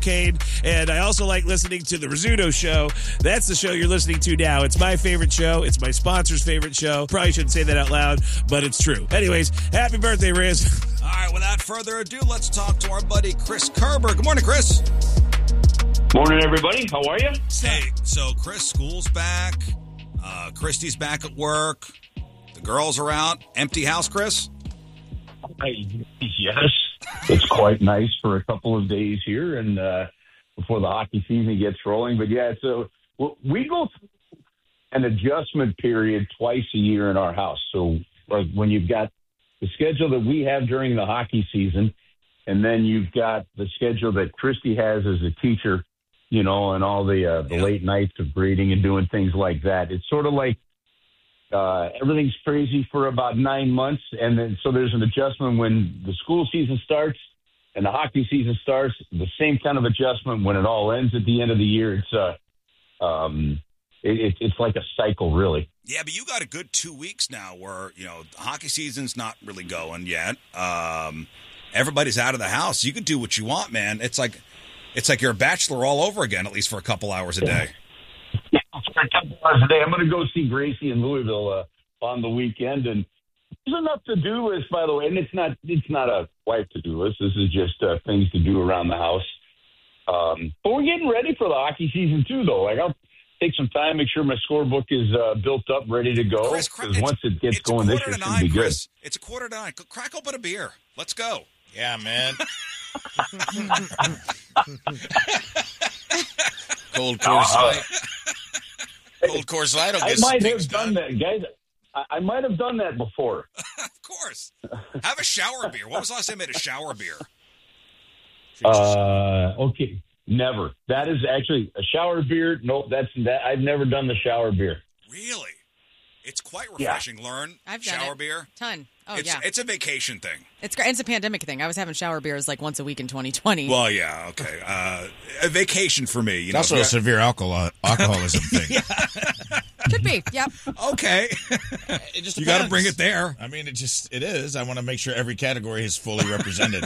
cocaine. And I also like listening to the Rizzuto Show. That's the show you're listening to now. It's my favorite show. It's my sponsor's favorite show. Probably shouldn't say that out loud, but it's true. Anyways, happy birthday, Riz. All right, without further ado, let's talk to our buddy Chris Kerber. Good morning, Chris. Morning, everybody. How are you? Hey, so Chris, school's back. Christy's back at work. The girls are out. Empty house, Chris? Yes. It's quite nice for a couple of days here and before the hockey season gets rolling. But, yeah, so we go through an adjustment period twice a year in our house. So when you've got the schedule that we have during the hockey season, and then you've got the schedule that Christy has as a teacher, you know, and all the late nights of grading and doing things like that. It's sort of like everything's crazy for about 9 months, and then so there's an adjustment when the school season starts and the hockey season starts. The same kind of adjustment when it all ends at the end of the year. It's like a cycle, really. Yeah, but you got a good 2 weeks now where, you know, the hockey season's not really going yet. Everybody's out of the house. You can do what you want, man. It's like you're a bachelor all over again, at least for a couple hours a day. Yeah, for a couple hours a day. I'm going to go see Gracie in Louisville on the weekend, and there's enough to-do list, by the way. And it's not a wife to-do list. This is just things to do around the house. But we're getting ready for the hockey season too, though. Like I'll take some time, make sure my scorebook is built up, ready to go. Because once it gets going, this year should be good. It's a 8:45. Crack open a beer. Let's go. Yeah, man. Cold Coors Light. Cold Coors Light will I get might things have done that, guys. I might have done that before. Of course. Have a shower beer. When was the last time you made a shower beer? Okay, never. That is actually a shower beer. Nope, that's that. I've never done the shower beer. Really? It's quite refreshing. Yeah. Learn I've done shower it. beer. Ton. Oh, It's a vacation thing. It's great. It's a pandemic thing. I was having shower beers like once a week in 2020. Well, yeah, okay. A vacation for me. You know, also a severe alcoholism thing. Could be. Yep. Okay. It just you got to bring it there. I mean, it is. I want to make sure every category is fully represented.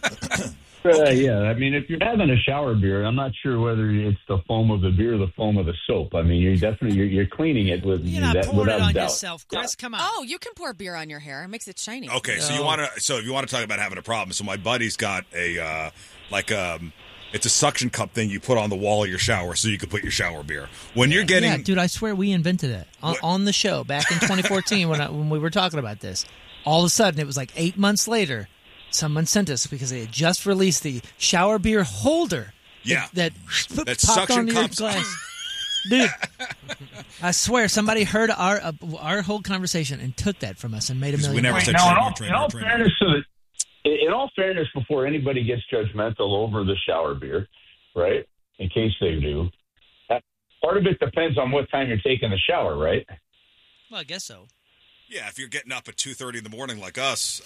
Yeah, I mean, if you're having a shower beer, I'm not sure whether it's the foam of the beer or the foam of the soap. I mean, you're cleaning it with You're not that pouring without it on doubt. yourself, Chris. Come on. Oh, you can pour beer on your hair. It makes it shiny. Okay, so if you want to talk about having a problem, so my buddy's got a it's a suction cup thing you put on the wall of your shower so you can put your shower beer. When you're getting Yeah, dude, I swear we invented it on the show back in 2014 when we were talking about this. All of a sudden, it was like 8 months later, someone sent us because they had just released the shower beer holder. Yeah. That That popped suction onto your cups. glass. Dude, I swear somebody heard our whole conversation and took that from us and made $1 million. we never said Now, trademark, in all trademark. fairness, in all fairness, before anybody gets judgmental over the shower beer, right? In case they do, part of it depends on what time you're taking the shower, right? Well, I guess so. Yeah, if you're getting up at 2:30 in the morning like us.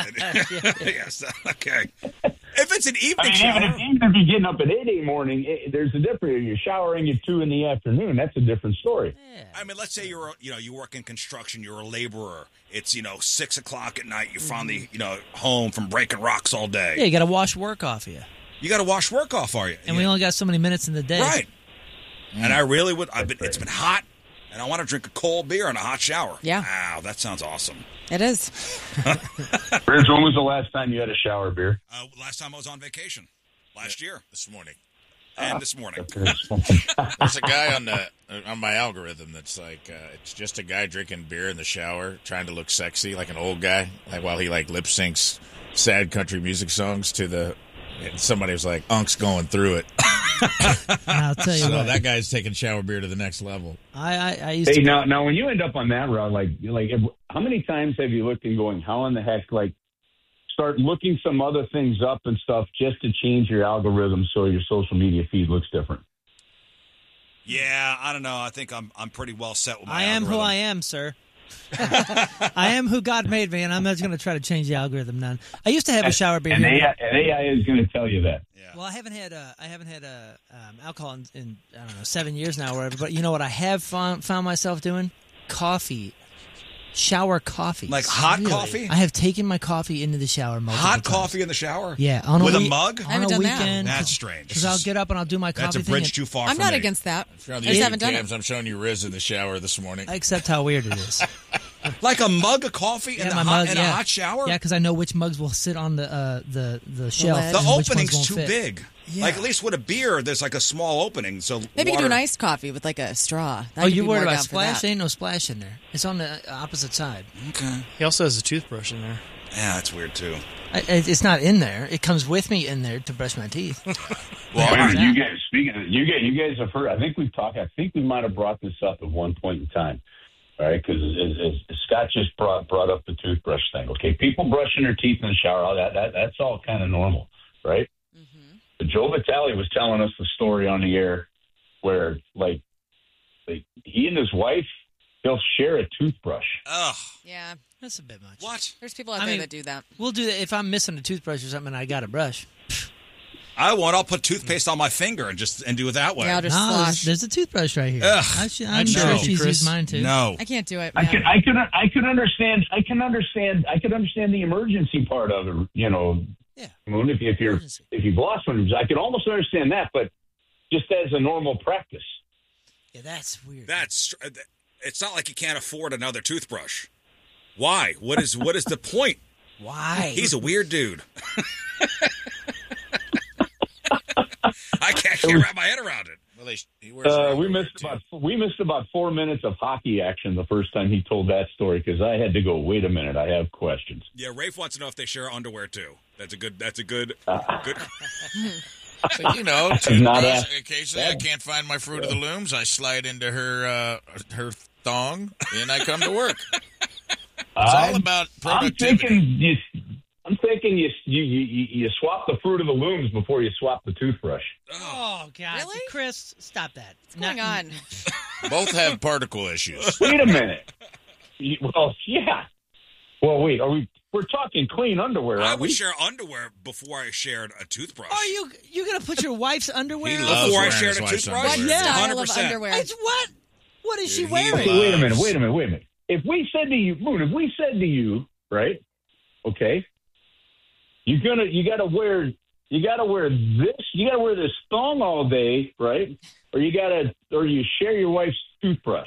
Yes, okay. If it's an evening shower. Even if you're getting up at 8 a.m, there's a difference. You're showering at 2 in the afternoon. That's a different story. Yeah. I mean, let's say you work in construction, you're a laborer. It's 6 o'clock at night. You're finally home from breaking rocks all day. Yeah, you got to wash work off you. You got to wash work off, are you? And we only got so many minutes in the day. Right. And I really would. It's been hot, and I want to drink a cold beer in a hot shower. Yeah. Wow, that sounds awesome. It is. Riz, when was the last time you had a shower beer? Last time I was on vacation, last year, This morning. and this morning. There's a guy on my algorithm that's like, it's just a guy drinking beer in the shower, trying to look sexy, like an old guy, like while he lip syncs sad country music songs to the. And somebody was like, "Unk's going through it." I'll tell you So what. that guy's taking shower beer to the next level. I used Hey, to. now when you end up on that route, like, how many times have you looked and going, how in the heck, like, start looking some other things up and stuff just to change your algorithm so your social media feed looks different? Yeah, I don't know. I think I'm pretty well set with my I am who algorithm. I am, sir. I am who God made me, and I'm not going to try to change the algorithm none. I used to have a shower beer And here. AI is going to tell you that. Yeah. Well, I haven't had alcohol in I don't know 7 years now, or whatever. But you know what I have found myself doing? Coffee. shower coffee. Like hot coffee? I have taken my coffee into the shower multiple Hot times. coffee in the shower? Yeah. With a mug? I On haven't a done that. weekend. That's strange. Because I'll get up and I'll do my coffee That's a thing bridge and- too far I'm for not me. against that. If you're on I the just YouTube haven't done cams, it. I'm showing you Riz in the shower this morning. Except how weird it is. Like a mug of coffee in, my a mug, hot shower? Yeah, because I know which mugs will sit on the shelf. ledge. The and which ones opening's won't too fit. big. Yeah. Like, at least with a beer, there's like a small opening. So Maybe you water... could do an iced coffee with like a straw. That Oh, could you be worried more about down for splash? that. There ain't no splash in there. It's on the opposite side. Okay. He also has a toothbrush in there. Yeah, that's weird, too. It's not in there. It comes with me in there to brush my teeth. Well, you guys, speaking of, you guys have heard. I think we might have brought this up at one point in time. All right, because as Scott just brought up the toothbrush thing. Okay, people brushing their teeth in the shower. All that's all kind of normal, right? Mm-hmm. But Joe Vitale was telling us the story on the air where, like he and his wife, they'll share a toothbrush. Ugh. Yeah, That's a bit much. What? there's people out I there mean- that do that. We'll do that if I'm missing a toothbrush or something. I got a brush. I'll put toothpaste on my finger and do it that way. Yeah, I'll just No, slosh. there's a toothbrush right here. Ugh. I'm I'd sure know. she's Chris. used mine too. No. I can't do it. I man. could understand the emergency part of it. You know, Yeah. Moon, if you've lost one, I could almost understand that, but just as a normal practice. Yeah, that's weird. It's not like you can't afford another toothbrush. Why? What is the point? Why? He's a weird dude. I can't wrap my head around it. Well, he wears it We missed about 4 minutes of hockey action the first time he told that story because I had to go. Wait a minute, I have questions. Yeah, Rafe wants to know if they share underwear too. That's a good. So, you know, Not a- occasionally I can't find my Fruit of the Looms. I slide into her thong and I come to work. It's all about productivity. I'm thinking you swap the Fruit of the Looms before you swap the toothbrush. Oh God, Really? Chris, stop that. What's going on? Both have particle issues. Wait a minute. Well, yeah. Well, wait. We're talking clean underwear, I aren't would we? share underwear before I shared a toothbrush. Are you gonna put your wife's underwear? He on? loves Before I wearing shared his a wife's toothbrush? underwear. Yeah. Style of 100%. underwear. It's what? What is she Dude, he wearing? loves- Wait a minute. If we said to you, Moon, right? Okay, you gotta wear this. You gotta wear this thong all day, right? Or you share your wife's toothbrush.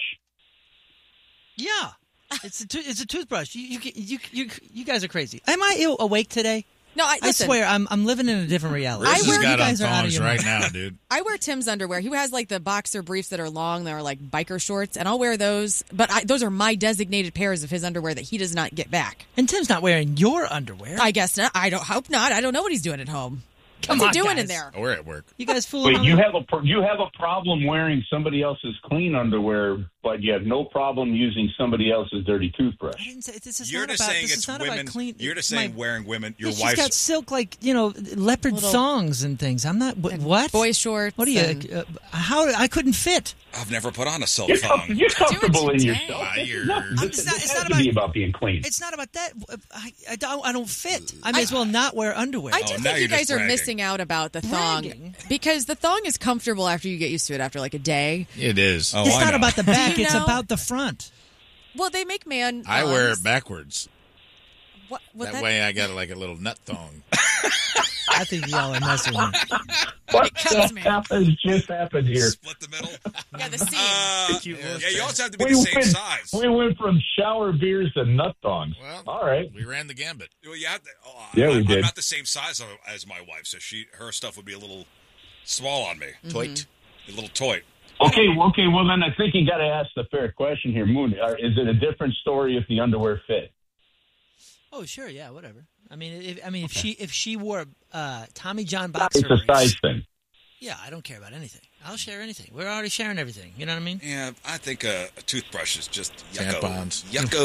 Yeah, it's a toothbrush. You guys are crazy. Am I awake today? No, I I swear I'm living in a different reality. Riz has You got on guys are out of thongs your right mind. now, dude. I wear Tim's underwear. He has like the boxer briefs that are long. They're like biker shorts, and I'll wear those. But those are my designated pairs of his underwear that he does not get back. And Tim's not wearing your underwear. I guess not. I hope not. I don't know what he's doing at home. Come What's he on, doing in guys. there? Oh, we're at work. You guys fooling Wait, me? you have a problem wearing somebody else's clean underwear, but you have no problem using somebody else's dirty toothbrush. I didn't say this is You're not just about. saying This it's is not women. about clean. You're just saying my- wearing women. Your She's wife's. got silk like leopard Little- thongs and things. I'm not. What? Boy shorts. What are you? and- How I couldn't fit. I've never put on a silk You're, thong. you're comfortable in today. yourself. It's not This has to about- be about being clean. It's not about that. I don't fit. I may as well not wear underwear. I do now think you're you guys just are bragging. missing out about the thong Bragging? because the thong is comfortable after you get used to it after like a day. It is. Oh, It's I not know. about the back. you It's know? about the front. Well, they make man. I wear thongs. it backwards. What That way I got like a little nut thong. I think y'all are messing with me. What cuts the me. hell has just happened here? Split the middle. Yeah, the seam. Yeah, you also have to be the same size. We went from shower beers to nut thongs. Well, All right. we ran the gambit. Well, you have to, Yeah, we I'm did. not the same size as my wife, so her stuff would be a little small on me. Toit. A little toy. Okay. Well, then I think you got to ask the fair question here, Moon. Is it a different story if the underwear fit? Oh sure, yeah, whatever. I mean, if she wore Tommy John boxer It's a size briefs, thing. yeah, I don't care about anything. I'll share anything. We're already sharing everything. You know what I mean? Yeah, I think a toothbrush is just yucko. Tampons.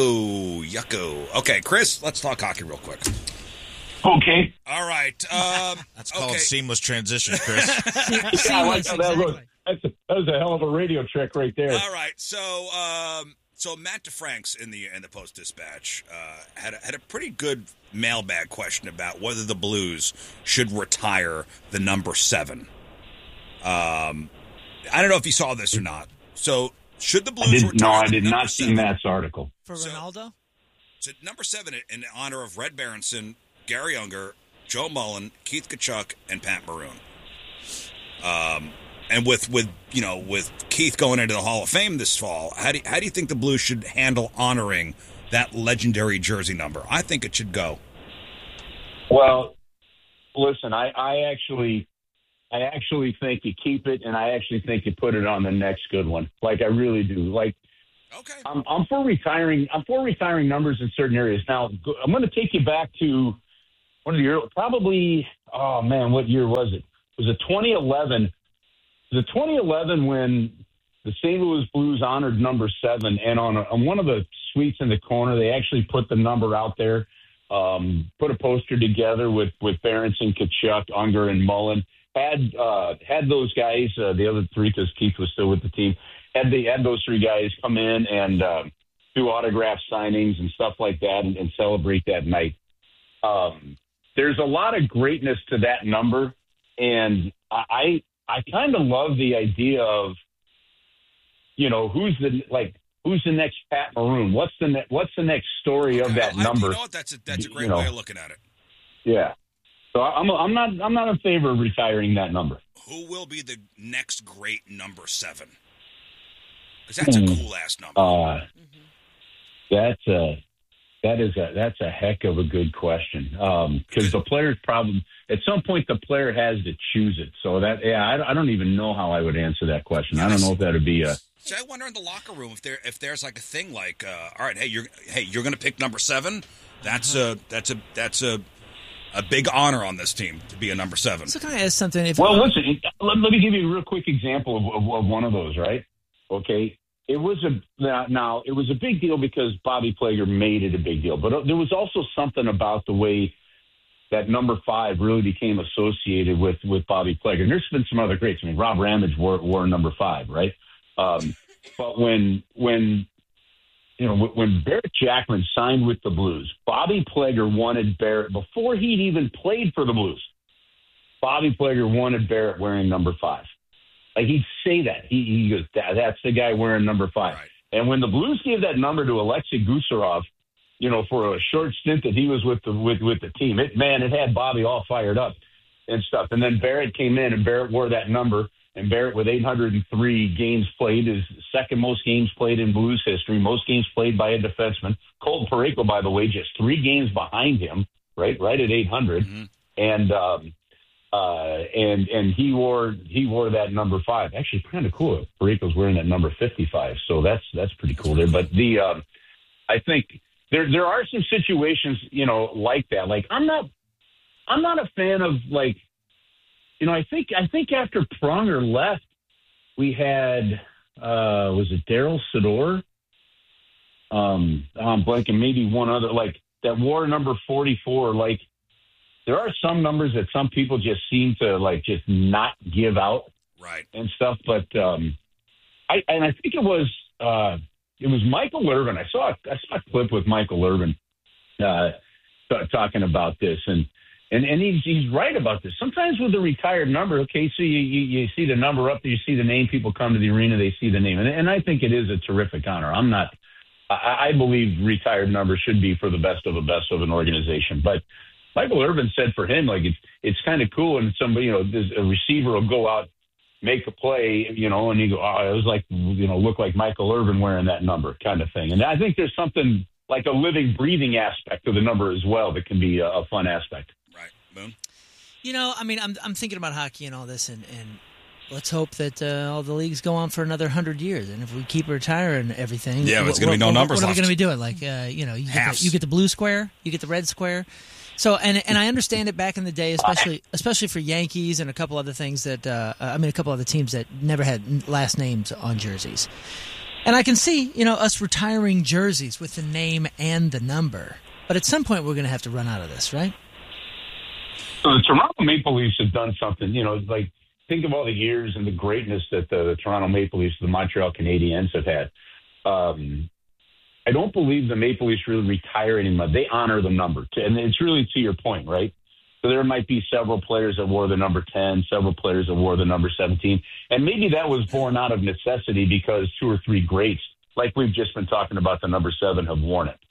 Yucko. Okay, Chris, let's talk hockey real quick. Okay. All right. That's called okay. seamless transition, Chris. I like how that looks. Exactly. That was a hell of a radio trick right there. All right. So Matt DeFranks in the Post Dispatch had a pretty good mailbag question about whether the Blues should retire the number 7. I don't know if you saw this or not. So Should the Blues retire? I did not see Matt's article. For Ronaldo? So number 7 in honor of Red Berenson, Gary Unger, Joe Mullen, Keith Kachuk, and Pat Maroon. And with Keith going into the Hall of Fame this fall, how do you think the Blues should handle honoring that legendary jersey number? I think it should go. Well, listen, I actually think you keep it, and I actually think you put it on the next good one. Like, I really do. Like, okay, I'm for retiring. I'm for retiring numbers in certain areas. Now, I'm going to take you back to one of the years, probably. Oh man, what year was it? Was it 2011? Was it 2011 when the St. Louis Blues honored number 7, and on one of the suites in the corner, they actually put the number out there. Put a poster together with Berenson, Kachuk, Unger, and Mullen. Had those guys, the other 3, because Keith was still with the team. Had those 3 guys come in and do autograph signings and stuff like that, and celebrate that night. There's a lot of greatness to that number, and I kind of love the idea of, who's the next Pat Maroon? What's the next story of that number? You know what? That's a great way of looking at it. Yeah. So I'm not in favor of retiring that number. Who will be the next great number 7? Because that's a cool ass number. That's a heck of a good question. Because the player's problem, at some point the player has to choose it. So I don't even know how I would answer that question. I don't know if that would be a. So I wonder in the locker room if there's like a thing like, all right, you're going to pick number 7. That's a big honor on this team to be a number 7. So can I ask something? Listen, let me give you a real quick example of one of those, right? Okay. It was a big deal because Bobby Plager made it a big deal, but there was also something about the way that number 5 really became associated with Bobby Plager. And there's been some other greats. I mean, Rob Ramage wore number 5, right? But when Barrett Jackman signed with the Blues, Bobby Plager wanted Barrett before he'd even played for the Blues. Bobby Plager wanted Barrett wearing number 5. Like, he'd say that. He goes, that's the guy wearing number 5. Right. And when the Blues gave that number to Alexei Gusarov, for a short stint that he was with the team, it had Bobby all fired up and stuff. And then Barrett came in, and Barrett wore that number. And Barrett, with 803 games played, is second most games played in Blues history, most games played by a defenseman. Colton Parayko, by the way, just 3 games behind him, right at 800. Mm-hmm. And he wore that number 5. Actually, kind of cool. Parayko's wearing that number 55, so that's pretty cool there. But I think there are some situations like that. Like, I'm not a fan of, like, I think after Pronger left, we had was it Daryl Sador? I'm blanking, maybe one other, like, that wore number 44. Like, there are some numbers that some people just seem to, like, just not give out, right, and stuff. But I think it was Michael Irvin. I saw a clip with Michael Irvin talking about this, and he's right about this. Sometimes with the retired number, okay, so you see the number up there, you see the name, people come to the arena, they see the name, and I think it is a terrific honor. I believe retired numbers should be for the best of an organization, but Michael Irvin said for him, like, it's kind of cool, and somebody, a receiver will go out, make a play, and you go, it was like, look like Michael Irvin wearing that number, kind of thing. And I think there's something like a living, breathing aspect of the number as well that can be a fun aspect. Right, Boone. I'm thinking about hockey and all this, and let's hope that all the leagues go on for another 100 years. And if we keep retiring everything, it's going to be no numbers left. What are we going to be doing? Like, you get the blue square, you get the red square. So, and I understand it back in the day, especially for Yankees and a couple other things that, a couple other teams that never had last names on jerseys. And I can see, us retiring jerseys with the name and the number. But at some point, we're going to have to run out of this, right? So the Toronto Maple Leafs have done something, like, think of all the years and the greatness that the Toronto Maple Leafs, the Montreal Canadiens have had. I don't believe the Maple Leafs really retire anymore. They honor the number. And it's really to your point, right? So there might be several players that wore the number 10, several players that wore the number 17. And maybe that was born out of necessity because 2 or 3 greats, like we've just been talking about, the number 7 have worn it.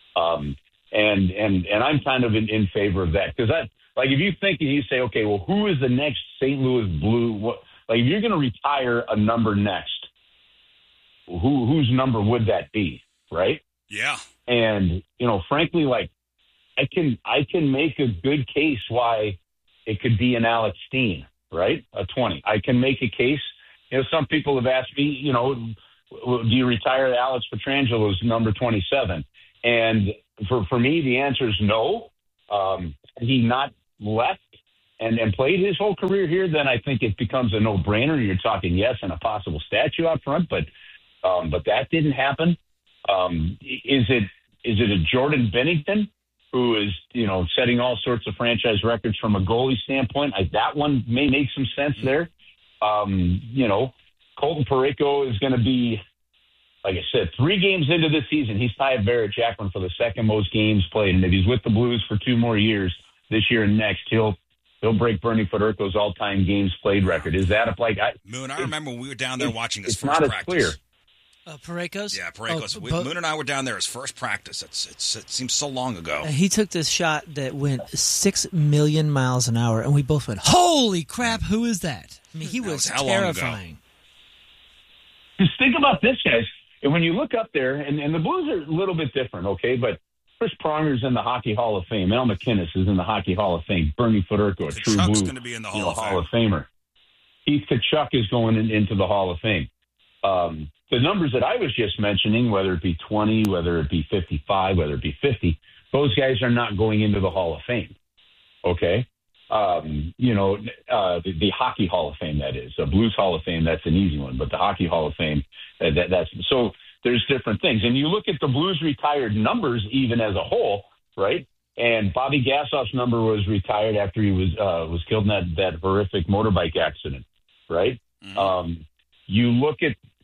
And I'm kind of in favor of that. Because like if you think and you say, okay, well, who is the next St. Louis Blue? Like if you're going to retire a number next, whose number would that be, right? Yeah. And, frankly, like I can make a good case why it could be an Alex Steen, right? A 20. I can make a case. Some people have asked me, do you retire Alex Petrangelo's number 27? And for me, the answer is no. He not left and played his whole career here, then I think it becomes a no-brainer. You're talking yes and a possible statue out front, but that didn't happen. Is it a Jordan Bennington who is setting all sorts of franchise records from a goalie standpoint? That one may make some sense there. Colton Parayko is going to be, like I said, 3 games into this season, he's tied Barrett Jackman for the second most games played. And if he's with the Blues for 2 more years, this year and next, he'll break Bernie Federko's all-time games played record. Is that Moon, I remember when we were down there watching his first practice. It's not as clear. Parayko's? Yeah, Parayko's. Moon and I were down there his first practice. It seems so long ago. He took this shot that went 6 million miles an hour, and we both went, holy crap, who is that? I mean, he was terrifying. Just think about this, guys. And when you look up there, and the Blues are a little bit different, okay? But Chris Pronger's in the Hockey Hall of Fame. Al McInnes is in the Hockey Hall of Fame. Bernie Federko, a true Blue, going to be in the Hall of Famer. Keith Tkachuk is going into the Hall of Fame. The numbers that I was just mentioning, whether it be 20, whether it be 55, whether it be 50, those guys are not going into the Hall of Fame, okay? The Hockey Hall of Fame, that is. The Blues Hall of Fame, that's an easy one. But the Hockey Hall of Fame, that's – so there's different things. And you look at the Blues retired numbers even as a whole, right? And Bobby Gassoff's number was retired after he was killed in that horrific motorbike accident, right? Mm-hmm. You look at –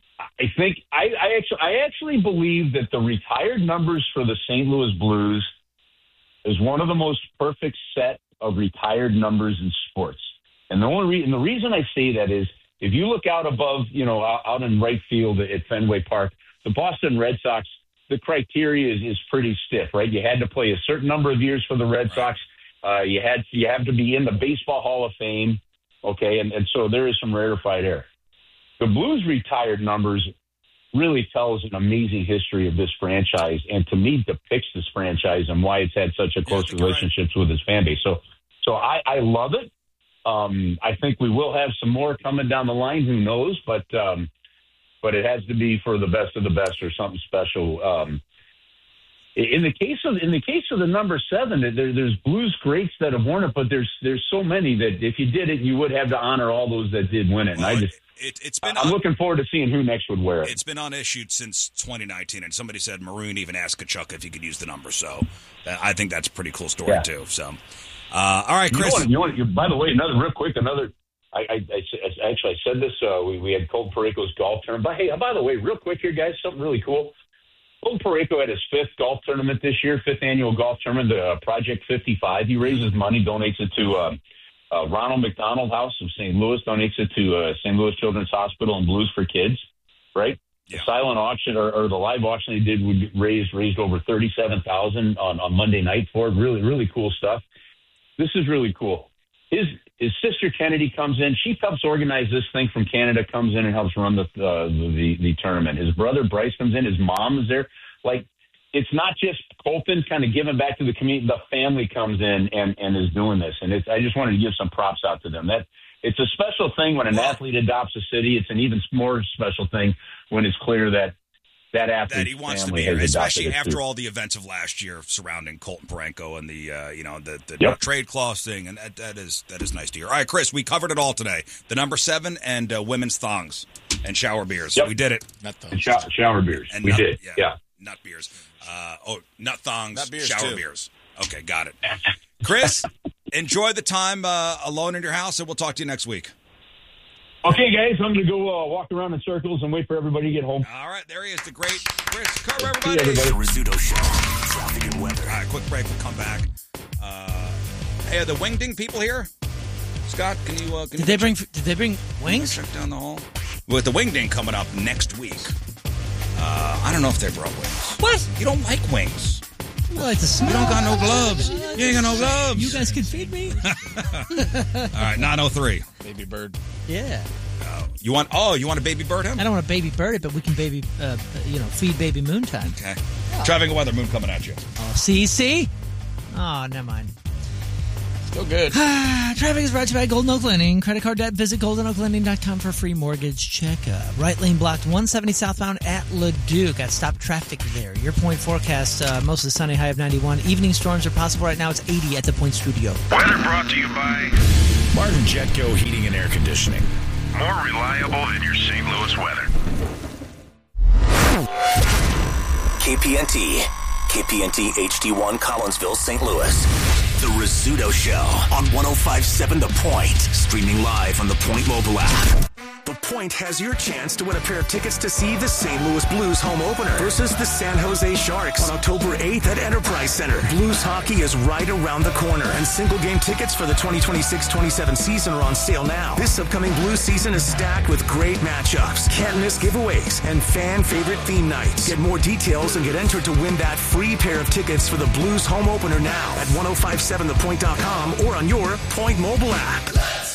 I actually believe that the retired numbers for the St. Louis Blues is one of the most perfect set of retired numbers in sports. And the reason I say that is if you look out above, out in right field at Fenway Park, the Boston Red Sox, the criteria is pretty stiff, right? You had to play a certain number of years for the Red Sox. You have to be in the Baseball Hall of Fame, okay? And so there is some rarefied air. The Blues retired numbers really tells an amazing history of this franchise, and to me depicts this franchise and why it's had such a close relationships with its fan base. So I love it. I think we will have some more coming down the line. Who knows? But it has to be for the best of the best or something special. In the case of the number 7, there's Blues greats that have worn it, but there's so many that if you did it, you would have to honor all those that did win it. And I'm looking forward to seeing who next would wear it. It's been unissued since 2019, and somebody said Maroon even asked Tkachuk if he could use the number. So I think that's a pretty cool story too. So, all right, Chris. By the way, I said this. We had Colton Parayko's golf tournament. But hey, by the way, real quick here, guys, something really cool. Colton Parayko had his 5th golf tournament this year, 5th annual golf tournament, the Project 55. He raises money, donates it to Ronald McDonald House of St. Louis, donates it to St. Louis Children's Hospital and Blues for Kids, right? Yeah. The silent auction or the live auction they did raised over $37,000 on Monday night for it. Really, really cool stuff. This is really cool. His sister Kennedy comes in. She helps organize this thing from Canada, comes in and helps run the tournament. His brother Bryce comes in. His mom is there. Like, it's not just Colton kind of giving back to the community. The family comes in and is doing this. And I just wanted to give some props out to them. It's a special thing when an athlete adopts a city. It's an even more special thing when it's clear that athlete he wants to be here, especially after all the events of last year surrounding Colton Parayko and the trade clause thing, and that is nice to hear. All right, Chris, we covered it all today. The number 7 and women's thongs and shower beers. Yep. We did it. Not thongs. And shower beers. And we did. Yeah. Nut beers. Nut thongs. Nut beers, shower too. Beers. Okay, got it. Chris, enjoy the time alone in your house, and we'll talk to you next week. Okay, guys, I'm going to go walk around in circles and wait for everybody to get home. All right, there he is, the great Chris Kerber, everybody. The Rizzuto Show, traffic and weather. All right, quick break. We'll come back. Hey, are the Wingding people here? Scott, can you? Did they bring wings? Check down the hall. With the Wingding coming up next week. I don't know if they brought wings. What? You don't like wings. I like the smell. You don't got no gloves. You ain't got no gloves. You guys can feed me. All right, 9:03. Baby bird. Yeah. You want a baby bird him? I don't want to baby bird it, but we can feed baby Moontime. Okay. Traffic weather moon coming at you. Oh, see? Oh, never mind. Still good. Traffic is brought to you by Golden Oak Lending. Credit card debt, visit goldenoaklending.com for a free mortgage checkup. Right lane blocked 170 southbound at Leduc. Got stop traffic there. Your point forecast, mostly sunny, high of 91. Evening storms are possible right now. It's 80 at the Point Studio. Weather brought to you by Martin Jetco Heating and Air Conditioning. more reliable than your St. Louis weather. KPNT HD1 Collinsville, St. Louis. The Rizzuto Show on 105.7 The Point. Streaming live on the Point mobile app. The Point has your chance to win a pair of tickets to see the St. Louis Blues home opener versus the San Jose Sharks on October 8th at Enterprise Center. Blues hockey is right around the corner, and single-game tickets for the 2026-27 season are on sale now. This upcoming Blues season is stacked with great matchups, can't-miss giveaways, and fan-favorite theme nights. Get more details and get entered to win that free pair of tickets for the Blues home opener now at 1057thepoint.com or on your Point mobile app.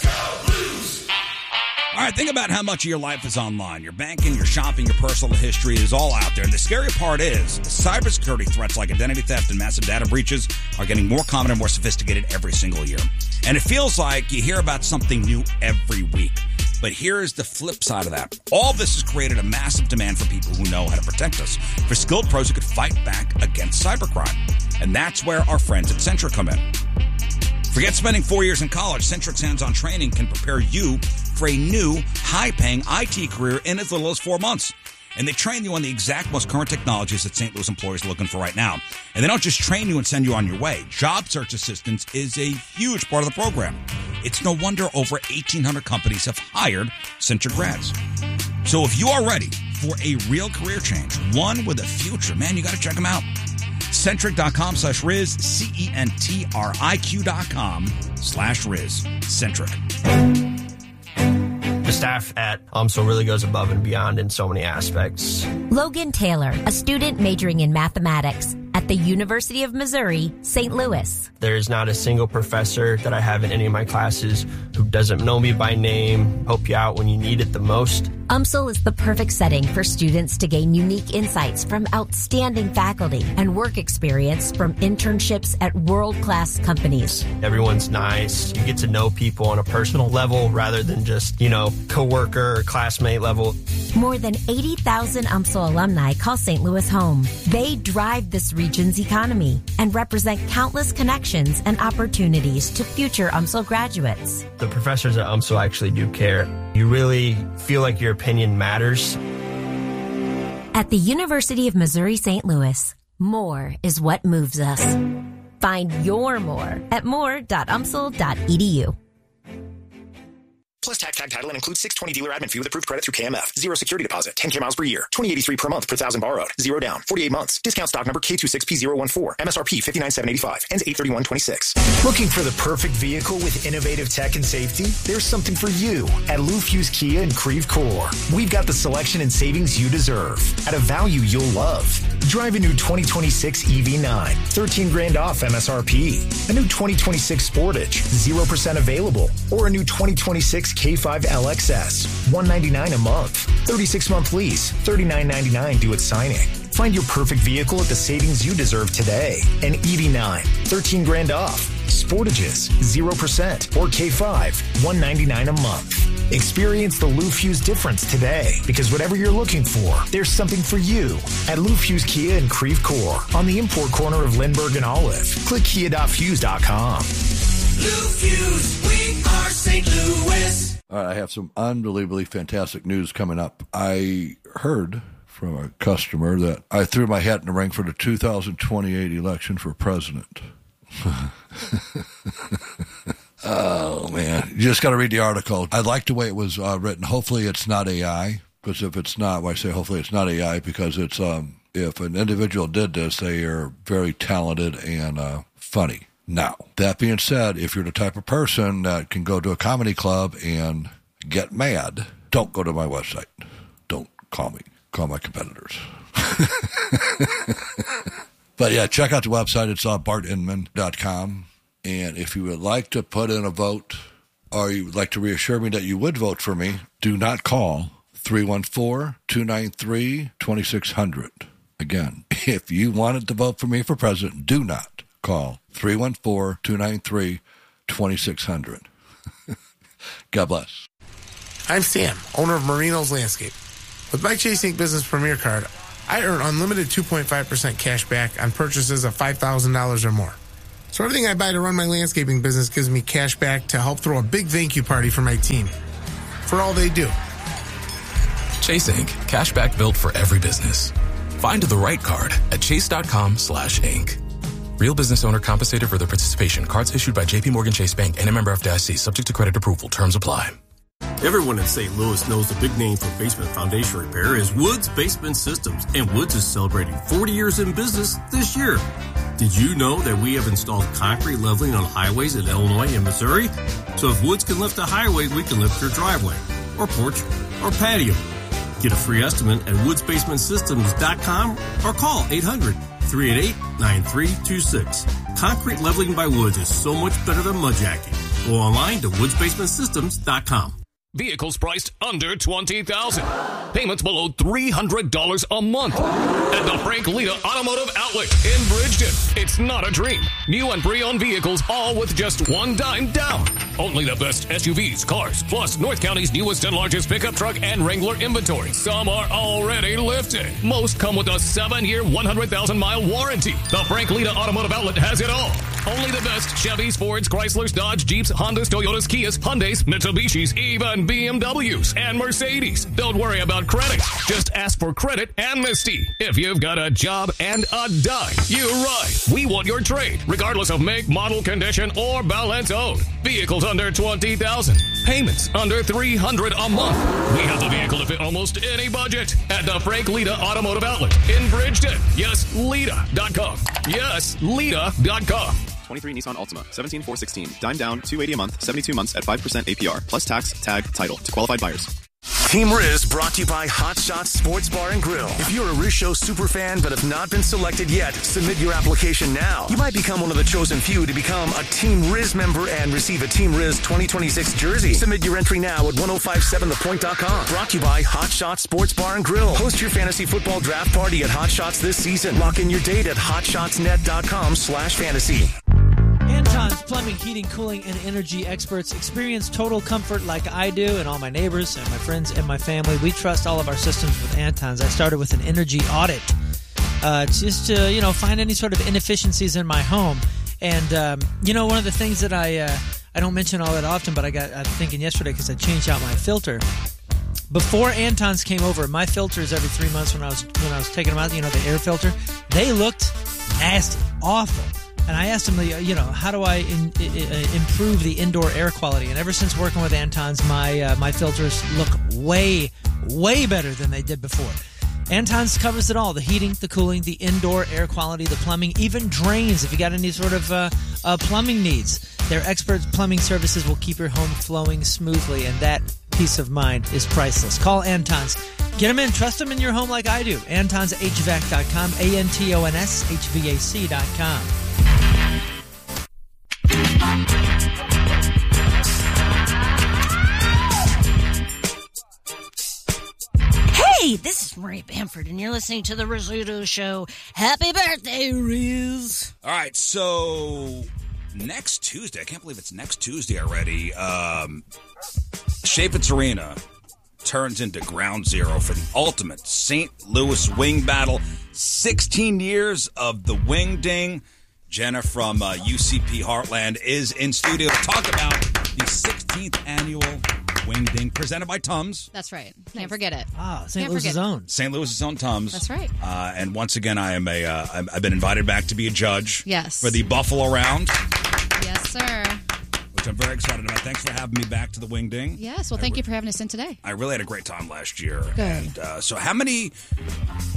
All right, think about how much of your life is online. Your banking, your shopping, your personal history is all out there. And the scary part is cybersecurity threats like identity theft and massive data breaches are getting more common and more sophisticated every single year. And it feels like you hear about something new every week. But here's the flip side of that. All this has created a massive demand for people who know how to protect us, for skilled pros who could fight back against cybercrime. And that's where our friends at Centric come in. Forget spending 4 years in college. Centric's hands-on training can prepare you for a new, high-paying IT career in as little as 4 months. And they train you on the exact most current technologies that St. Louis employers are looking for right now. And they don't just train you and send you on your way. Job search assistance is a huge part of the program. It's no wonder over 1,800 companies have hired Centric grads. So if you are ready for a real career change, one with a future, man, you got to check them out. Centric.com/Riz, CENTRIQ.com/Riz. Centric. The staff at UMSL really goes above and beyond in so many aspects. Logan Taylor, a student majoring in mathematics at the University of Missouri, St. Louis. There's not a single professor that I have in any of my classes who doesn't know me by name, help you out when you need it the most. UMSL is the perfect setting for students to gain unique insights from outstanding faculty and work experience from internships at world-class companies. Everyone's nice. You get to know people on a personal level rather than just, coworker or classmate level. More than 80,000 UMSL alumni call St. Louis home. They drive this region's economy and represent countless connections and opportunities to future UMSL graduates. The professors at UMSL actually do care. You really feel like your opinion matters. At the University of Missouri St. Louis, more is what moves us. Find your more at more.umsl.edu. Plus tax, tag, title, and includes 620 dealer admin fee with approved credit through KMF. 0 security deposit. 10K miles per year. $20.83 per month per thousand borrowed. 0 down. 48 months. Discount stock number K26P014. MSRP $59,785. Ends 8/31/26. Looking for the perfect vehicle with innovative tech and safety? There's something for you at Lou Fuse Kia in Creve Coeur. We've got the selection and savings you deserve at a value you'll love. Drive a new 2026 EV9, 13 grand off MSRP. A new 2026 Sportage, 0% available. Or a new 2026 K5 LXS, $199 a month. 36-month lease, $39.99 due at signing. Find your perfect vehicle at the savings you deserve today. An EV9, 13 grand off. Sportages, 0%. Or K5, $199 a month. Experience the Lou Fuse difference today, because whatever you're looking for, there's something for you at Lou Fuse Kia in Creve Coeur on the import corner of Lindbergh and Olive. Click kia.fuse.com. Lou Fuse, we are St. Louis. All right, I have some unbelievably fantastic news coming up. I heard from a customer that I threw my hat in the ring for the 2028 election for president. Oh, man. You just got to read the article. I like the way it was written. Hopefully it's not AI, because if it's not, well, I say hopefully it's not AI, because it's if an individual did this, they are very talented and funny. Now, that being said, if you're the type of person that can go to a comedy club and get mad, don't go to my website. Don't call me. Call my competitors. But yeah, check out the website. It's on bartinman.com. And if you would like to put in a vote, or you would like to reassure me that you would vote for me, do not call 314-293-2600. Again, if you wanted to vote for me for president, do not call 314-293-2600. God bless. I'm Sam, owner of Marino's Landscape. With my Chase Ink Business Premier Card, I earn unlimited 2.5% cash back on purchases of $5,000 or more. So everything I buy to run my landscaping business gives me cash back to help throw a big thank you party for my team for all they do. Chase Ink. Cashback built for every business. Find the right card at chase.com/ink. Real business owner compensated for their participation. Cards issued by J.P. Morgan Chase Bank and a member FDIC. Subject to credit approval. Terms apply. Everyone in St. Louis knows the big name for basement foundation repair is Woods Basement Systems, and Woods is celebrating 40 years in business this year. Did you know that we have installed concrete leveling on highways in Illinois and Missouri? So if Woods can lift a highway, we can lift your driveway, or porch, or patio. Get a free estimate at woodsbasementsystems.com or call 800-388-9326. Concrete leveling by Woods is so much better than mudjacking. Go online to woodsbasementsystems.com. Vehicles priced under $20,000. Payments below $300 a month. At the Frank Lita Automotive Outlet in Bridgeton. It's not a dream. New and pre-owned vehicles, all with just $1 down. Only the best SUVs, cars, plus North County's newest and largest pickup truck and Wrangler inventory. Some are already lifted. Most come with a 7-year, 100,000-mile warranty. The Frank Lita Automotive Outlet has it all. Only the best Chevys, Fords, Chryslers, Dodge, Jeeps, Hondas, Toyotas, Kias, Hyundais, Mitsubishis, even BMWs and Mercedes. Don't worry about credit. Just ask for credit amnesty. If you've got a job and a dime, you ride. We want your trade, regardless of make, model, condition, or balance owed. Vehicles under $20,000. Payments under $300 a month. We have the vehicle to fit almost any budget at the Frank Lita Automotive Outlet in Bridgeton. Yes, Lita.com. Yes, Lita.com. 23 Nissan Altima, 17,416. Dime down, $280 a month, 72 months at 5% APR, plus tax, tag, title to qualified buyers. Team Riz brought to you by Hot Shots Sports Bar and Grill. If you're a Riz Show super fan but have not been selected yet, submit your application now. You might become one of the chosen few to become a Team Riz member and receive a Team Riz 2026 jersey. Submit your entry now at 1057thepoint.com. Brought to you by Hot Shots Sports Bar and Grill. Host your fantasy football draft party at Hot Shots this season. Lock in your date at hotshotsnet.com/fantasy. Anton's Plumbing, Heating, Cooling, and Energy experts. Experience total comfort like I do and all my neighbors and my friends and my family. We trust all of our systems with Anton's. I started with an energy audit just to, find any sort of inefficiencies in my home. And, one of the things that I don't mention all that often, but I got thinking yesterday because I changed out my filter. Before Anton's came over, my filters every 3 months when I was taking them out, the air filter, they looked nasty, awful. And I asked him, how do I improve the indoor air quality? And ever since working with Anton's, my filters look way, way better than they did before. Anton's covers it all: the heating, the cooling, the indoor air quality, the plumbing, even drains if you got any sort of plumbing needs. Their expert plumbing services will keep your home flowing smoothly, and that peace of mind is priceless. Call Anton's. Get them in. Trust them in your home like I do. AntonsHVAC.com, ANTONSHVAC.com. Hey, this is Marie Bamford, and you're listening to The Rizzuto Show. Happy birthday, Riz. All right, so next Tuesday, I can't believe it's next Tuesday already, Chaifetz Arena turns into ground zero for the ultimate St. Louis wing battle. 16 years of the wing ding. Jenna from UCP Heartland is in studio to talk about the 16th annual Wing Ding presented by Tums. That's right. Can't forget it. St. Louis's own. St. Louis's own Tums. That's right. And once again, I've been invited back to be a judge. Yes. For the Buffalo round. Yes, sir. Which I'm very excited about. Thanks for having me back to the Wing Ding. Yes. Well, thank you for having us in today. I really had a great time last year. Good. And so how many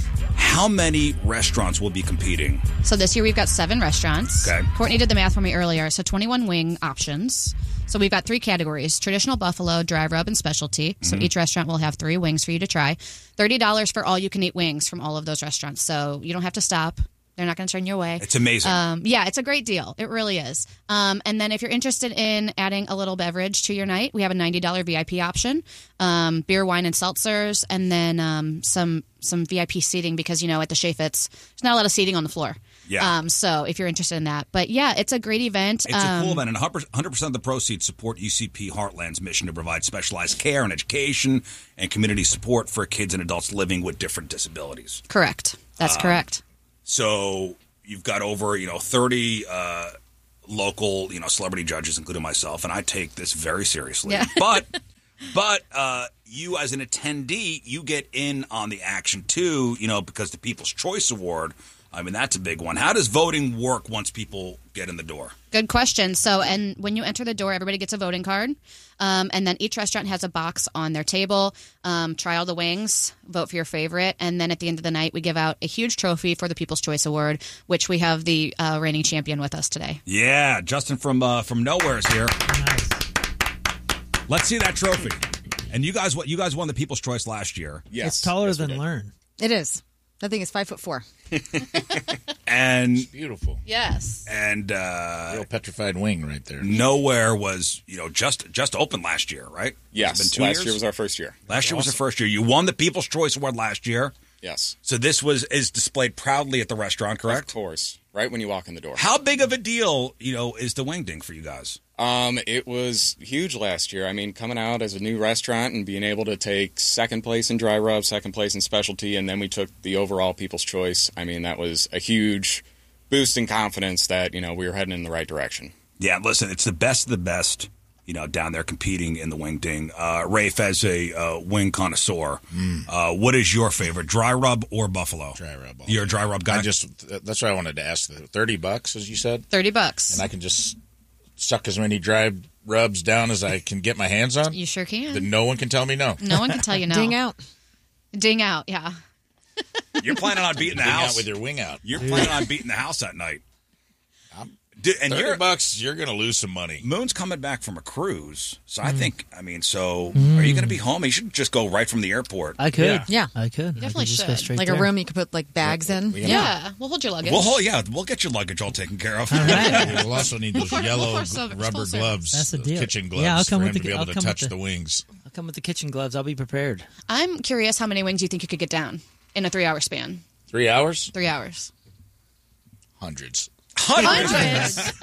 How many restaurants will be competing? So this year we've got 7 restaurants. Okay. Courtney did the math for me earlier. So 21 wing options. So we've got 3 categories: traditional buffalo, dry rub, and specialty. So each restaurant will have 3 wings for you to try. $30 for all you can eat wings from all of those restaurants. So you don't have to stop. They're not going to turn you away. It's amazing. Yeah, it's a great deal. It really is. And then if you're interested in adding a little beverage to your night, we have a $90 VIP option, beer, wine, and seltzers, and then some VIP seating because, at the Chaffetz, there's not a lot of seating on the floor. Yeah. So if you're interested in that. But, yeah, it's a great event. It's a cool event, and 100% of the proceeds support UCP Heartland's mission to provide specialized care and education and community support for kids and adults living with different disabilities. Correct. That's correct. So you've got over, 30 local, celebrity judges, including myself, and I take this very seriously. Yeah. But you as an attendee, you get in on the action too, because the People's Choice Award, that's a big one. How does voting work once people get in the door? Good question. So, and when you enter the door, everybody gets a voting card. And then each restaurant has a box on their table. Try all the wings, vote for your favorite. And then at the end of the night, we give out a huge trophy for the People's Choice Award, which we have the reigning champion with us today. Yeah, Justin from Nowhere is here. Nice. Let's see that trophy. And you guys won the People's Choice last year. Yes. It's taller than Learn. It is. That thing is 5'4". And It's beautiful. Yes. And real petrified wing right there. Nowhere was, just opened last year, right? Yes. It's been 2 last years? year was our first year. Last year was the first year. You won the People's Choice Award last year. Yes. So this is displayed proudly at the restaurant, correct? Of course. Right when you walk in the door. How big of a deal, is the Wing Ding for you guys? It was huge last year. Coming out as a new restaurant and being able to take second place in dry rub, second place in specialty, and then we took the overall People's Choice. That was a huge boost in confidence that, we were heading in the right direction. Yeah, listen, it's the best of the best, down there competing in the Wing Ding. Rafe, as a wing connoisseur, what is your favorite, dry rub or buffalo? Dry rub. You're a dry rub guy? That's what I wanted to ask. $30, as you said? $30. And I can just suck as many dry rubs down as I can get my hands on? You sure can. Then no one can tell me no. No one can tell you no. Ding out. Ding out, yeah. You're planning on beating the Ding house. out with your wing out. You're planning on beating the house that night. And $30, you're going to lose some money. Moon's coming back from a cruise, so I think, are you going to be home? You should just go right from the airport. I could. Yeah. I could. You definitely I could just go should. straight Like there. a room you could put bags in. Yeah. We'll hold your luggage. We'll get your luggage all taken care of. All right. We'll also need those yellow rubber gloves. That's the those deal. kitchen gloves Yeah, I'll come for with him to the- be able I'll to come touch with the wings. I'll come with the kitchen gloves. I'll be prepared. I'm curious how many wings you think you could get down in a 3-hour span. 3 hours? 3 hours. Hundreds. Hundreds.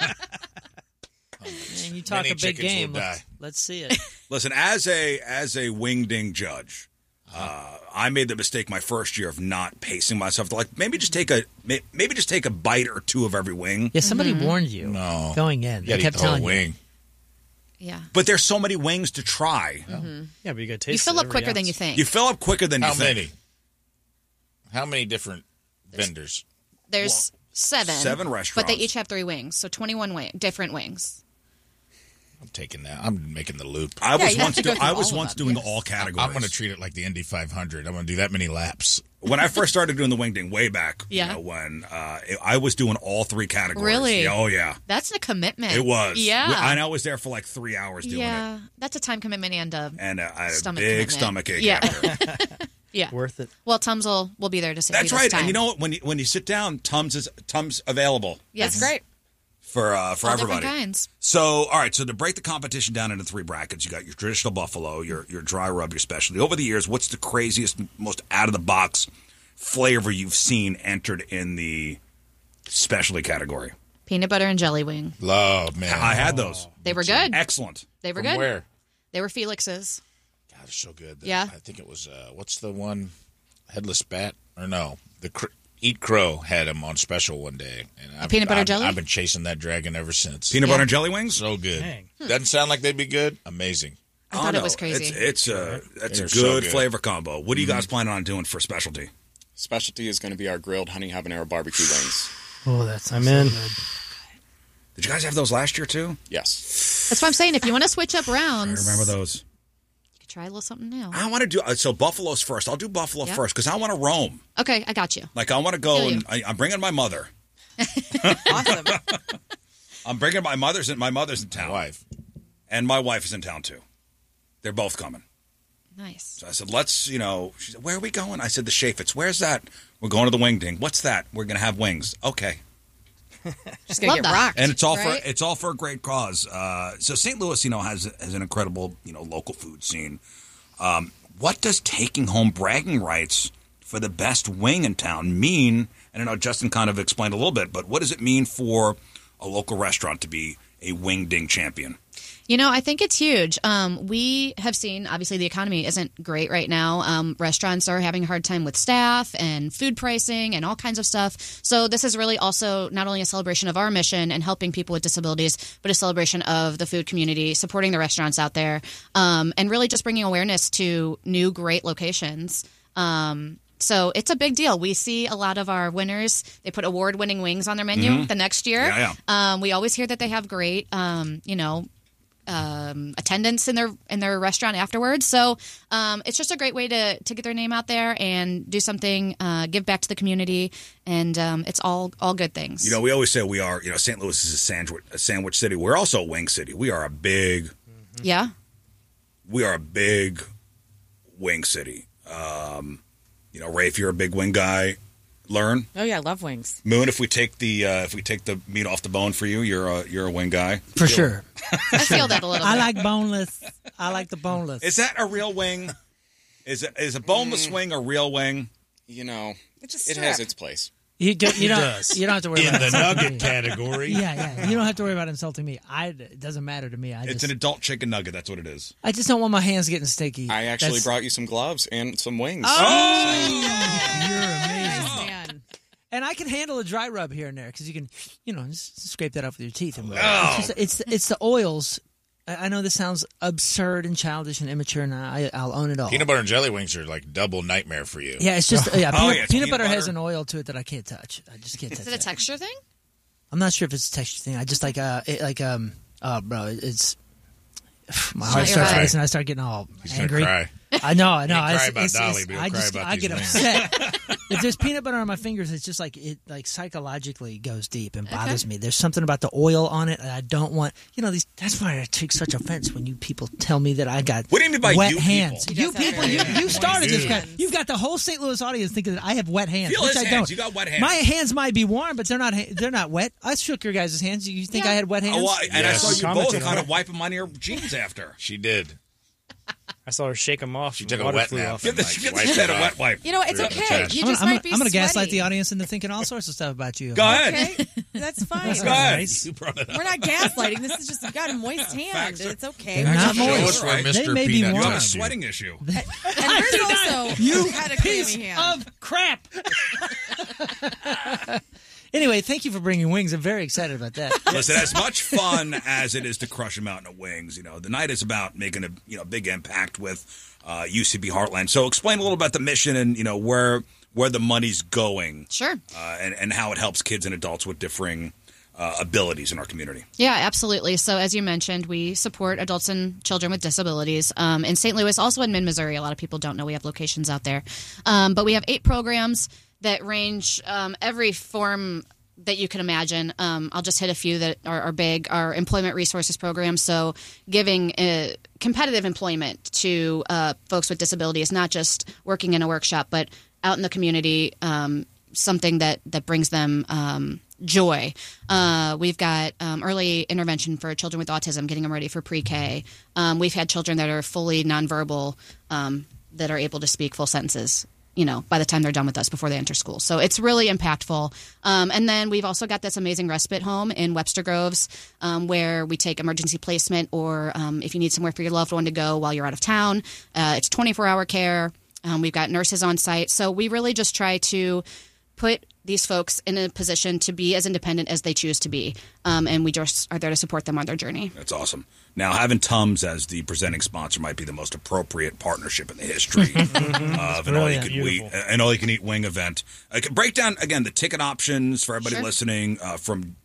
And you talk Many a big chickens game. will die. Let's see it. Listen, as a Wing Ding judge, I made the mistake my first year of not pacing myself. Maybe just take a bite or two of every wing. Yeah, somebody warned you going in. They kept telling wing. Yeah. But there's so many wings to try. Mm-hmm. Yeah, but you got to taste. You fill it up quicker every than ounce. you think. You fill up quicker than you How think. many? How many different vendors? There's 7. 7 But restaurants. they each have 3 wings, so 21 different wings. I'm taking that. I'm making the loop. I was you have to go through all of them, doing yes. all categories. I'm going to treat it like the Indy 500. I'm going to do that many laps. When I first started doing the Wing Ding way back, Yeah. when I was doing all 3 categories. Really? Yeah, oh, yeah. That's a commitment. It was. Yeah. And I was there for like 3 hours doing it. Yeah. That's a time commitment and a And I had a stomach big commitment. stomach ache Yeah. after. Yeah. Worth it. Well, Tums will be there to save you That's this right. time. And you know what? When you sit down, Tums available. Yes. That's great. For All everybody. different kinds. So, all right. So to break the competition down into 3 brackets, you got your traditional buffalo, your dry rub, your specialty. Over the years, what's the craziest, most out of the box flavor you've seen entered in the specialty category? Peanut butter and jelly wing. Love, man. I had those. They were good. Excellent. They were From good. where? They were Felix's. God, they're so good. Yeah. I think it was, what's the one? Headless Bat? Or no. Eat Crow had them on special one day. And peanut butter jelly? I've been chasing that dragon ever since. Peanut butter and jelly wings? So good. Dang. Doesn't sound like they'd be good. Amazing. I thought it was crazy. That's a They're good, so good. flavor combo. What are you guys planning on doing for specialty? Specialty is going to be our grilled honey habanero barbecue wings. Oh, that's I'm in. Did you guys have those last year too? Yes. That's what I'm saying. If you want to switch up I rounds, remember those. Try a little something new. I want to do so. Buffalo's first. I'll do Buffalo Yep. first because I want to roam. Okay, I got you. Like I want to go, Feel and I'm bringing my mother. Awesome. I'm bringing my mother's in town. My wife. And my wife is in town too. They're both coming. Nice. So I said, let's, she said, where are we going? I said, the Chaffetz. Where's that? We're going to the Wing Ding. What's that? We're going to have wings. Okay. Just gonna get rocked. And it's all right? for a great cause. So St. Louis, has an incredible, local food scene. What does taking home bragging rights for the best wing in town mean? And I know Justin kind of explained a little bit, but what does it mean for a local restaurant to be a Wing Ding champion? I think it's huge. We have seen, obviously, the economy isn't great right now. Restaurants are having a hard time with staff and food pricing and all kinds of stuff. So this is really also not only a celebration of our mission and helping people with disabilities, but a celebration of the food community, supporting the restaurants out there, and really just bringing awareness to new great locations. So it's a big deal. We see a lot of our winners. They put award-winning wings on their menu the next year. Yeah. We always hear that they have great, attendance in their restaurant afterwards. So it's just a great way to get their name out there and do something, give back to the community, and it's all good things. We always say we are. St. Louis is a sandwich city. We're also a wing city. We are a big. Yeah. We are a big wing city. Ray, if you're a big wing guy, learn. Oh yeah, I love wings. Moon, if we take the meat off the bone for you, you're a wing guy. For sure. I feel that a little bit. I like boneless. I like the boneless. Is that a real wing? Is a boneless wing a real wing? It has its place. You don't have to worry about the insulting nugget me. category. Yeah. You don't have to worry about insulting me. It doesn't matter to me. It's an adult chicken nugget. That's what it is. I just don't want my hands getting sticky. I actually brought you some gloves and some wings. Oh, you're amazing. Man. And I can handle a dry rub here and there because you can, just scrape that off with your teeth. And it's the oils. I know this sounds absurd and childish and immature, and I'll own it all. Peanut butter and jelly wings are like double nightmare for you. Yeah, it's just peanut butter has butter. an oil to it that I can't touch. I just can't touch Is it a that. texture thing? I'm not sure if it's a texture thing. I just bro, it's my heart starts racing. I start getting all He's angry. gonna cry. I know. He didn't cry about Dolly, but he'll I cry about I these get wings. upset. If there's peanut butter on my fingers, it's just like it psychologically goes deep and bothers me. There's something about the oil on it, and I don't want. That's why I take such offense when you people tell me that I got What do you mean by wet you hands. people? You people, you started this guy. hands. You've got the whole St. Louis audience thinking that I have wet hands, Feel which his I hands. don't. You got wet hands. My hands might be warm, but they're not. They're not wet. I shook your guys' hands. You think I had wet hands? Oh, and I Yes. saw you Commented both on kind it. of wipe them on your jeans after. She did. I saw her shake them off. She took a Water wet flew nap. off. Get this, get this a wet wipe. It's Throughout the okay. chest. You just I'm might be gonna gaslight sweaty. the audience into thinking all sorts of stuff about you. Go ahead. Okay, that's fine. Go ahead. You brought it up. We're not gaslighting. This is just you got a moist hand. Facts are- It's okay. They're We're not just- Show moist. us where Right. They Mr. may be Peanut You have warm. a touched you. sweating issue. And Riz also You had a piece clammy hand. of crap. Anyway, thank you for bringing wings. I'm very excited about that. Listen, as much fun as it is to crush a mountain of wings, the night is about making a big impact with UCB Heartland. So explain a little about the mission and where the money's going. Sure. And how it helps kids and adults with differing abilities in our community. Yeah, absolutely. So as you mentioned, we support adults and children with disabilities in St. Louis, also in Mid-Missouri. A lot of people don't know we have locations out there. But we have 8 programs that range every form that you can imagine. I'll just hit a few that are big. Our employment resources program, so giving competitive employment to folks with disabilities, not just working in a workshop, but out in the community, something that brings them joy. We've got early intervention for children with autism, getting them ready for pre-K. We've had children that are fully nonverbal that are able to speak full sentences, by the time they're done with us before they enter school. So it's really impactful. And then we've also got this amazing respite home in Webster Groves where we take emergency placement or if you need somewhere for your loved one to go while you're out of town. It's 24-hour care. We've got nurses on site. So we really just try to put these folks in a position to be as independent as they choose to be. And we just are there to support them on their journey. That's awesome. Now, having Tums as the presenting sponsor might be the most appropriate partnership in the history of an all-you-can-eat wing event. Break down, again, the ticket options for everybody listening from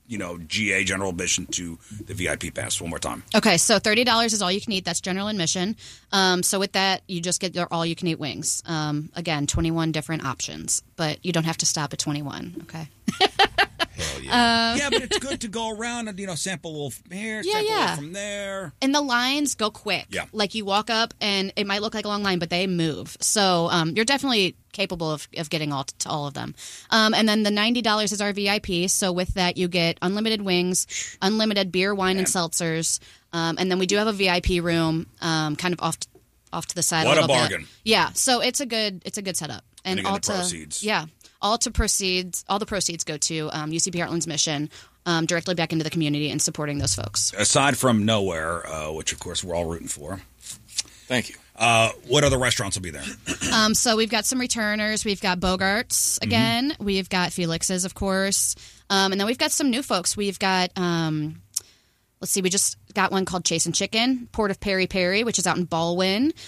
GA general admission to the VIP pass. One more time. Okay, so $30 is all you can eat. That's general admission. So with that, you just get your all you can eat wings. Again, 21 different options, but you don't have to stop at 21. Okay. Hell yeah. Yeah, but it's good to go around and, sample a little from here, sample a little from there. And the lines go quick. Yeah. Like you walk up and it might look like a long line, but they move. So you're definitely capable of getting to all of them. And then the $90 is our VIP. So with that, you get unlimited wings, unlimited beer, wine, and seltzers. And then we do have a VIP room kind of off to the side What a little a bargain. bit. Yeah, so it's a good setup. And again, all the proceeds. Yeah. All the proceeds go to UCP Heartland's mission directly back into the community and supporting those folks. Aside from Nowhere, which of course we're all rooting for. Thank you. What other restaurants will be there? So we've got some returners. We've got Bogart's again. Mm-hmm. We've got Felix's, of course. And then we've got some new folks. We've got, we just got one called Chase and Chicken, Port of Peri Peri, which is out in Baldwin.